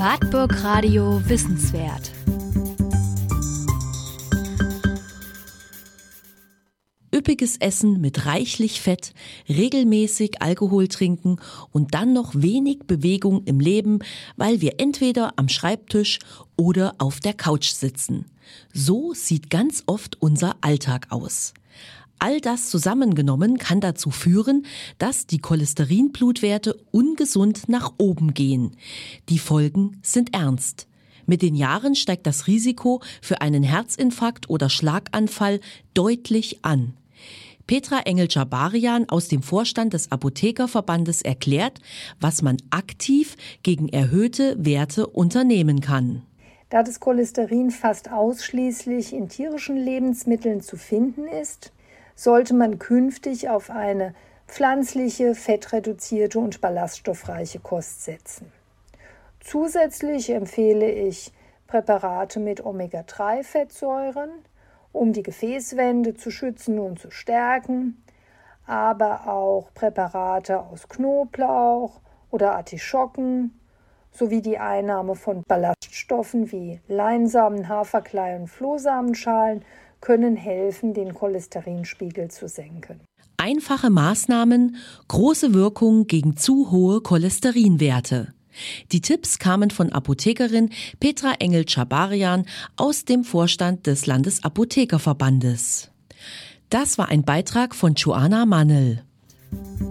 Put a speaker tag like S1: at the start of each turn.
S1: Wartburg Radio Wissenswert.
S2: Üppiges Essen mit reichlich Fett, regelmäßig Alkohol trinken und dann noch wenig Bewegung im Leben, weil wir entweder am Schreibtisch oder auf der Couch sitzen. So sieht ganz oft unser Alltag aus. All das zusammengenommen kann dazu führen, dass die Cholesterinblutwerte ungesund nach oben gehen. Die Folgen sind ernst. Mit den Jahren steigt das Risiko für einen Herzinfarkt oder Schlaganfall deutlich an. Petra Engel-Dschabarian aus dem Vorstand des Apothekerverbandes erklärt, was man aktiv gegen erhöhte Werte unternehmen kann.
S3: Da das Cholesterin fast ausschließlich in tierischen Lebensmitteln zu finden ist, sollte man künftig auf eine pflanzliche, fettreduzierte und ballaststoffreiche Kost setzen. Zusätzlich empfehle ich Präparate mit Omega-3-Fettsäuren, um die Gefäßwände zu schützen und zu stärken, aber auch Präparate aus Knoblauch oder Artischocken sowie die Einnahme von Ballaststoffen wie Leinsamen, Haferkleie und Flohsamenschalen können helfen, den Cholesterinspiegel zu senken.
S2: Einfache Maßnahmen, große Wirkung gegen zu hohe Cholesterinwerte. Die Tipps kamen von Apothekerin Petra Engel-Dschabarian aus dem Vorstand des Landesapothekerverbandes. Das war ein Beitrag von Joanna Mannel.